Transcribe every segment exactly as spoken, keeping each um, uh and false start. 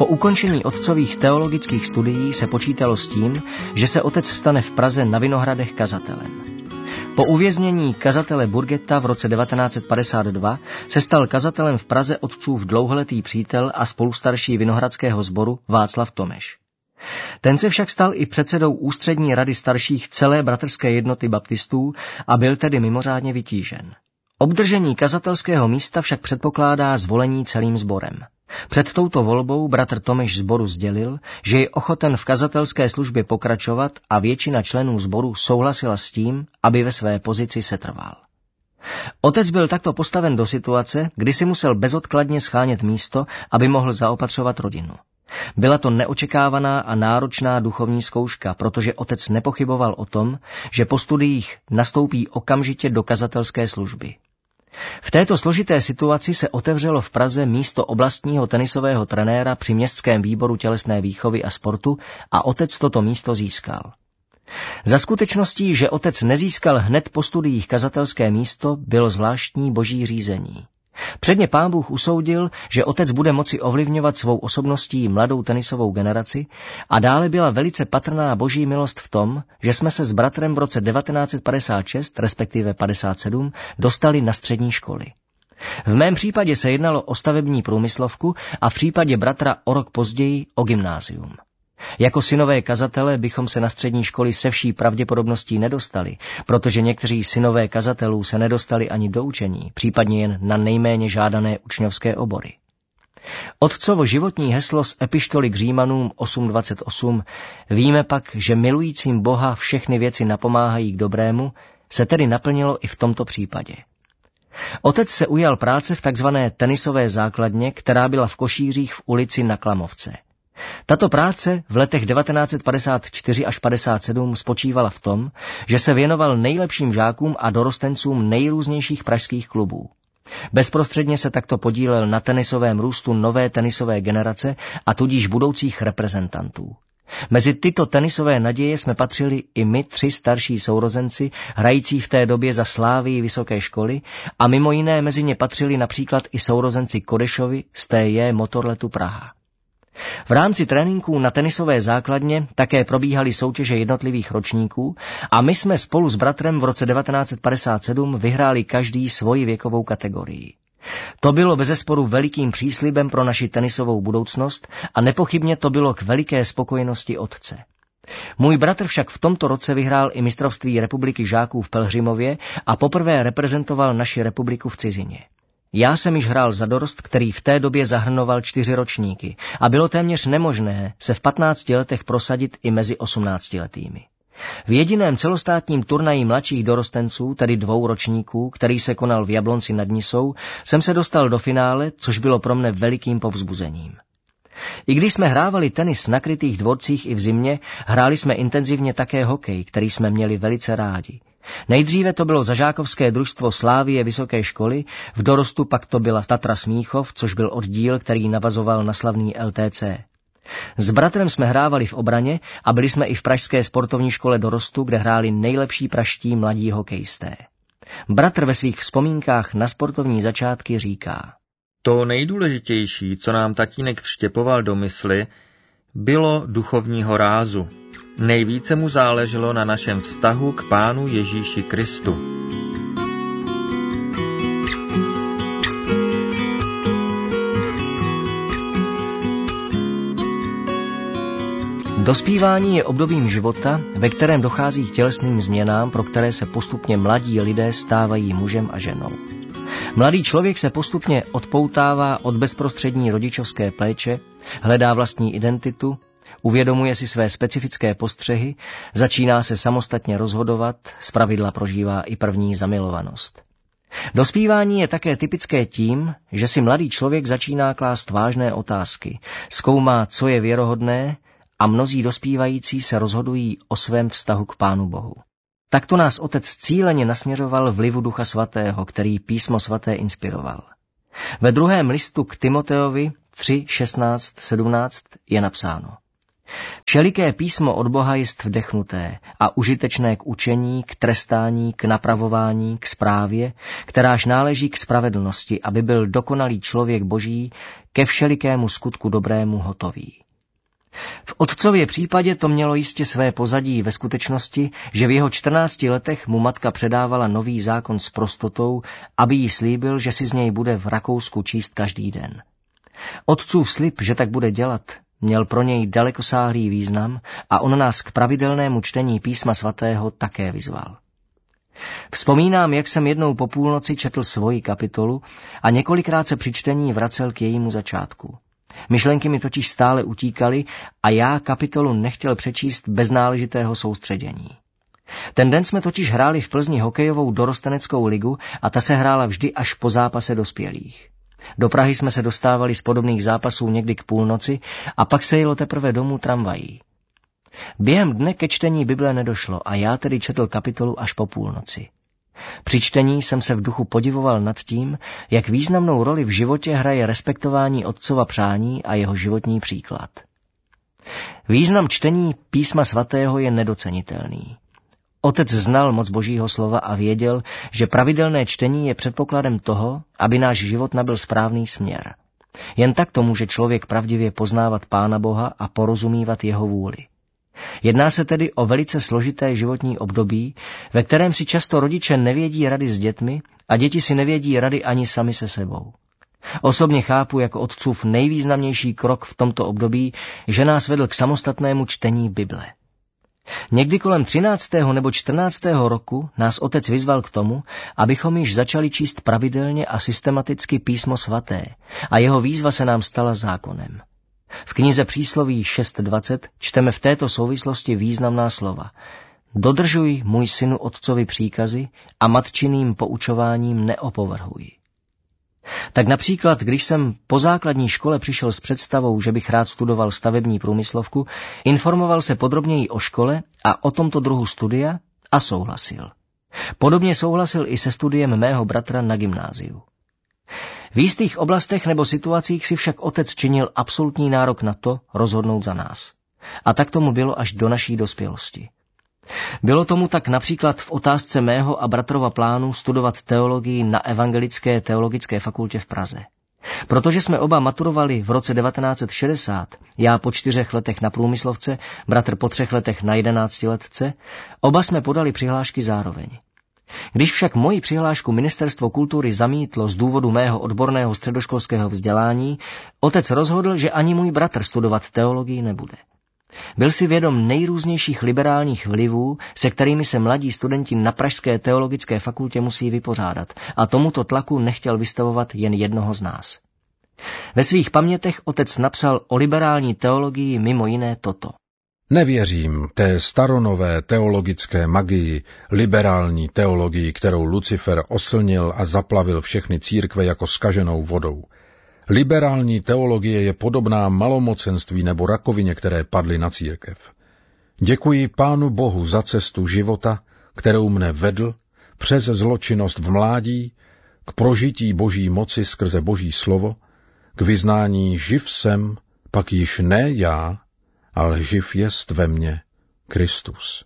Po ukončení otcových teologických studií se počítalo s tím, že se otec stane v Praze na Vinohradech kazatelem. Po uvěznění kazatele Burgeta v roce devatenáct set padesát dva se stal kazatelem v Praze otcův dlouholetý přítel a spolustarší Vinohradského sboru Václav Tomeš. Ten se však stal i předsedou ústřední rady starších celé bratrské jednoty baptistů a byl tedy mimořádně vytížen. Obdržení kazatelského místa však předpokládá zvolení celým sborem. Před touto volbou bratr Tomeš sboru sdělil, že je ochoten v kazatelské službě pokračovat a většina členů sboru souhlasila s tím, aby ve své pozici setrval. Otec byl takto postaven do situace, kdy si musel bezodkladně schánět místo, aby mohl zaopatřovat rodinu. Byla to neočekávaná a náročná duchovní zkouška, protože otec nepochyboval o tom, že po studiích nastoupí okamžitě do kazatelské služby. V této složité situaci se otevřelo v Praze místo oblastního tenisového trenéra při městském výboru tělesné výchovy a sportu a otec toto místo získal. Za skutečností, že otec nezískal hned po studiích kazatelské místo, bylo zvláštní boží řízení. Předně Pán Bůh usoudil, že otec bude moci ovlivňovat svou osobností mladou tenisovou generaci a dále byla velice patrná boží milost v tom, že jsme se s bratrem v roce devatenáct set padesát šest, respektive padesát sedm, dostali na střední školy. V mém případě se jednalo o stavební průmyslovku a v případě bratra o rok později o gymnázium. Jako synové kazatele bychom se na střední školy se vší pravděpodobností nedostali, protože někteří synové kazatelů se nedostali ani do učení, případně jen na nejméně žádané učňovské obory. Otcovo životní heslo z epištoly k Římanům osm dvacet osm víme pak, že milujícím Boha všechny věci napomáhají k dobrému, se tedy naplnilo i v tomto případě. Otec se ujal práce v takzvané tenisové základně, která byla v Košířích v ulici Na Klamovce. Tato práce v letech devatenáct set padesát čtyři až padesát sedm spočívala v tom, že se věnoval nejlepším žákům a dorostencům nejrůznějších pražských klubů. Bezprostředně se takto podílel na tenisovém růstu nové tenisové generace a tudíž budoucích reprezentantů. Mezi tyto tenisové naděje jsme patřili i my tři starší sourozenci, hrající v té době za Slávii vysoké školy, a mimo jiné mezi ně patřili například i sourozenci Kodešovi z T J Motorletu Praha. V rámci tréninků na tenisové základně také probíhaly soutěže jednotlivých ročníků a my jsme spolu s bratrem v roce devatenáct set padesát sedm vyhráli každý svoji věkovou kategorii. To bylo bezesporu velikým příslibem pro naši tenisovou budoucnost a nepochybně to bylo k veliké spokojenosti otce. Můj bratr však v tomto roce vyhrál i mistrovství republiky žáků v Pelhřimově a poprvé reprezentoval naši republiku v cizině. Já jsem již hrál za dorost, který v té době zahrnoval čtyři ročníky a bylo téměř nemožné se v patnácti letech prosadit i mezi osmnáctiletými. V jediném celostátním turnaji mladších dorostenců, tedy dvou ročníků, který se konal v Jablonci nad Nisou, jsem se dostal do finále, což bylo pro mne velikým povzbuzením. I když jsme hrávali tenis na krytých dvorcích i v zimě, hráli jsme intenzivně také hokej, který jsme měli velice rádi. Nejdříve to bylo zažákovské družstvo Slávie vysoké školy, v dorostu pak to byla Tatra Smíchov, což byl oddíl, který navazoval na slavný L T C. S bratrem jsme hrávali v obraně a byli jsme i v pražské sportovní škole dorostu, kde hráli nejlepší pražští mladí hokejisté. Bratr ve svých vzpomínkách na sportovní začátky říká: To nejdůležitější, co nám tatínek vštěpoval do mysli, bylo duchovního rázu. Nejvíce mu záleželo na našem vztahu k Pánu Ježíši Kristu. Dospívání je obdobím života, ve kterém dochází k tělesným změnám, pro které se postupně mladí lidé stávají mužem a ženou. Mladý člověk se postupně odpoutává od bezprostřední rodičovské péče, hledá vlastní identitu, uvědomuje si své specifické postřehy, začíná se samostatně rozhodovat, zpravidla prožívá i první zamilovanost. Dospívání je také typické tím, že si mladý člověk začíná klást vážné otázky, zkoumá, co je věrohodné, a mnozí dospívající se rozhodují o svém vztahu k Pánu Bohu. Takto nás otec cíleně nasměřoval vlivu Ducha Svatého, který Písmo svaté inspiroval. Ve druhém listu k Timoteovi tři šestnáct sedmnáct je napsáno: Všeliké písmo od Boha jest vdechnuté a užitečné k učení, k trestání, k napravování, k správě, kteráž náleží k spravedlnosti, aby byl dokonalý člověk Boží, ke všelikému skutku dobrému hotový. V otcově případě to mělo jistě své pozadí ve skutečnosti, že v jeho čtrnácti letech mu matka předávala nový zákon s prostotou, aby jí slíbil, že si z něj bude v Rakousku číst každý den. Otcův slib, že tak bude dělat, měl pro něj dalekosáhlý význam a on nás k pravidelnému čtení písma svatého také vyzval. Vzpomínám, jak jsem jednou po půlnoci četl svoji kapitolu a několikrát se při čtení vracel k jejímu začátku. Myšlenky mi totiž stále utíkaly a já kapitolu nechtěl přečíst bez náležitého soustředění. Ten den jsme totiž hráli v Plzni hokejovou dorosteneckou ligu a ta se hrála vždy až po zápase dospělých. Do Prahy jsme se dostávali z podobných zápasů někdy k půlnoci a pak se jelo teprve domů tramvají. Během dne ke čtení Bible nedošlo a já tedy četl kapitolu až po půlnoci. Při čtení jsem se v duchu podivoval nad tím, jak významnou roli v životě hraje respektování otcova přání a jeho životní příklad. Význam čtení písma svatého je nedocenitelný. Otec znal moc Božího slova a věděl, že pravidelné čtení je předpokladem toho, aby náš život nabyl správný směr. Jen tak to může člověk pravdivě poznávat Pána Boha a porozumívat jeho vůli. Jedná se tedy o velice složité životní období, ve kterém si často rodiče nevědí rady s dětmi a děti si nevědí rady ani sami se sebou. Osobně chápu jako otcův nejvýznamnější krok v tomto období, že nás vedl k samostatnému čtení Bible. Někdy kolem třináctého nebo čtrnáctého roku nás otec vyzval k tomu, abychom již začali číst pravidelně a systematicky písmo svaté a jeho výzva se nám stala zákonem. V knize Přísloví šest dvacet čteme v této souvislosti významná slova. Dodržuj, můj synu, otcovi příkazy a matčiným poučováním neopovrhuj. Tak například, když jsem po základní škole přišel s představou, že bych rád studoval stavební průmyslovku, informoval se podrobněji o škole a o tomto druhu studia a souhlasil. Podobně souhlasil i se studiem mého bratra na gymnáziu. V jistých oblastech nebo situacích si však otec činil absolutní nárok na to rozhodnout za nás. A tak tomu bylo až do naší dospělosti. Bylo tomu tak například v otázce mého a bratrova plánu studovat teologii na Evangelické teologické fakultě v Praze. Protože jsme oba maturovali v roce devatenáct set šedesát, já po čtyřech letech na průmyslovce, bratr po třech letech na jedenáctiletce, oba jsme podali přihlášky zároveň. Když však moji přihlášku Ministerstvo kultury zamítlo z důvodu mého odborného středoškolského vzdělání, otec rozhodl, že ani můj bratr studovat teologii nebude. Byl si vědom nejrůznějších liberálních vlivů, se kterými se mladí studenti na Pražské teologické fakultě musí vypořádat, a tomuto tlaku nechtěl vystavovat jen jednoho z nás. Ve svých pamětech otec napsal o liberální teologii mimo jiné toto. Nevěřím té staronové teologické magii, liberální teologii, kterou Lucifer oslnil a zaplavil všechny církve jako zkaženou vodou. Liberální teologie je podobná malomocenství nebo rakovině, které padly na církev. Děkuji Pánu Bohu za cestu života, kterou mne vedl přes zločinnost v mládí, k prožití Boží moci skrze Boží slovo, k vyznání živ jsem, pak již ne já, ale živ jest ve mně Kristus.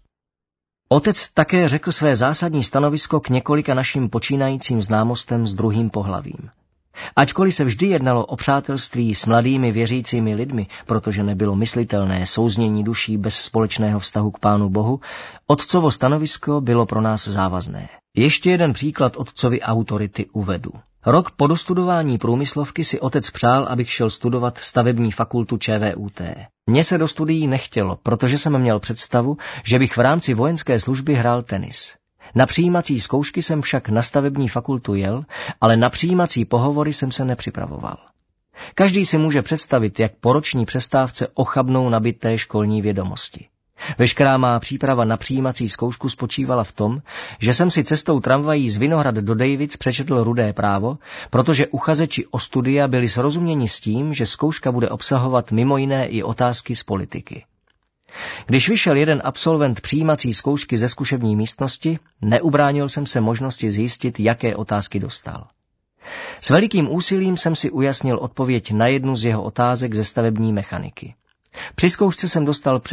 Otec také řekl své zásadní stanovisko k několika našim počínajícím známostem s druhým pohlavím. Ačkoliv se vždy jednalo o přátelství s mladými věřícími lidmi, protože nebylo myslitelné souznění duší bez společného vztahu k Pánu Bohu, otcovo stanovisko bylo pro nás závazné. Ještě jeden příklad otcovy autority uvedu. Rok po dostudování průmyslovky si otec přál, abych šel studovat stavební fakultu ČVUT. Mně se do studií nechtělo, protože jsem měl představu, že bych v rámci vojenské služby hrál tenis. Na přijímací zkoušky jsem však na stavební fakultu jel, ale na přijímací pohovory jsem se nepřipravoval. Každý si může představit, jak po roční přestávce ochabnou nabité školní vědomosti. Veškerá má příprava na přijímací zkoušku spočívala v tom, že jsem si cestou tramvají z Vinohrad do Dejvic přečetl Rudé právo, protože uchazeči o studia byli srozuměni s tím, že zkouška bude obsahovat mimo jiné i otázky z politiky. Když vyšel jeden absolvent přijímací zkoušky ze zkušební místnosti, neubránil jsem se možnosti zjistit, jaké otázky dostal. S velikým úsilím jsem si ujasnil odpověď na jednu z jeho otázek ze stavební mechaniky. Při zkoušce jsem dostal